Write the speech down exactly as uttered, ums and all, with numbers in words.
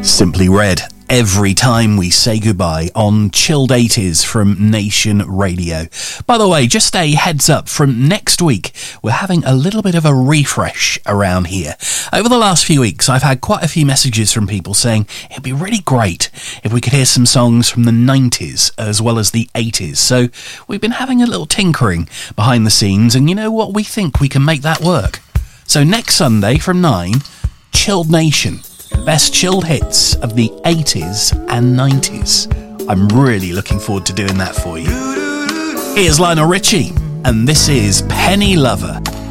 Simply Red, Every Time We Say Goodbye on Chilled eighties from Nation Radio. By the way, just a heads up, from next week, we're having a little bit of a refresh around here. Over the last few weeks, I've had quite a few messages from people saying it'd be really great if we could hear some songs from the nineties as well as the eighties. So we've been having a little tinkering behind the scenes, and you know what? We think we can make that work. So next Sunday from nine, Chilled Nation. Best chilled hits of the eighties and nineties. I'm really looking forward to doing that for you. Here's Lionel Richie, and this is Penny Lover.